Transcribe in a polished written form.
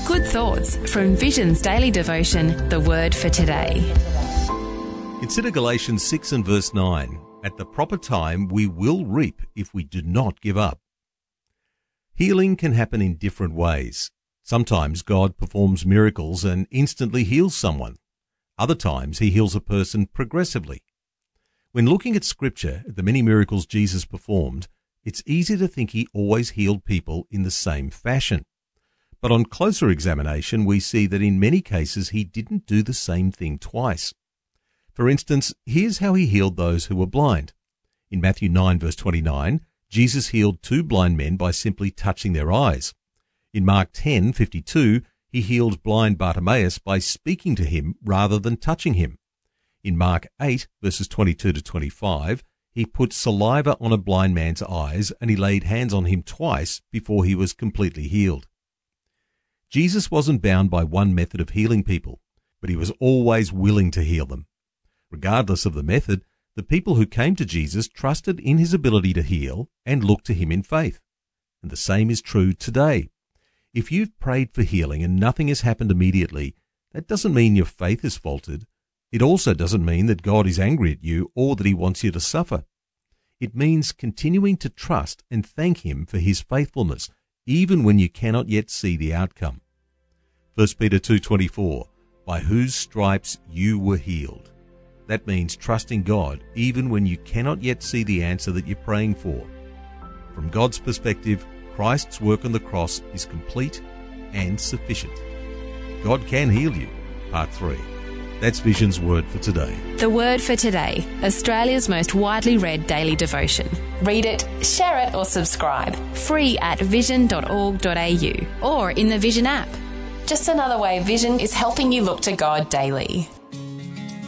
Good thoughts from Vision's daily devotion, The Word for Today. Consider Galatians 6 and verse 9. At the proper time we will reap if we do not give up. Healing can happen in different ways. Sometimes God performs miracles and instantly heals someone. Other times he heals a person progressively. When looking at Scripture, at the many miracles Jesus performed, it's easy to think he always healed people in the same fashion. But on closer examination, we see that in many cases he didn't do the same thing twice. For instance, here's how he healed those who were blind. In Matthew 9 verse 29, Jesus healed 2 blind men by simply touching their eyes. In Mark 10:52, he healed blind Bartimaeus by speaking to him rather than touching him. In Mark 8 verses 22 to 25, he put saliva on a blind man's eyes and he laid hands on him twice before he was completely healed. Jesus wasn't bound by one method of healing people, but he was always willing to heal them. Regardless of the method, the people who came to Jesus trusted in his ability to heal and looked to him in faith. And the same is true today. If you've prayed for healing and nothing has happened immediately, that doesn't mean your faith has faltered. It also doesn't mean that God is angry at you or that he wants you to suffer. It means continuing to trust and thank him for his faithfulness, even when you cannot yet see the outcome. 1 Peter 2:24, by whose stripes you were healed. That means trusting God even when you cannot yet see the answer that you're praying for. From God's perspective, Christ's work on the cross is complete and sufficient. God can heal you. Part 3. That's Vision's Word for Today. The Word for Today, Australia's most widely read daily devotion. Read it, share it or subscribe. Free at vision.org.au or in the Vision app. Just another way Vision is helping you look to God daily.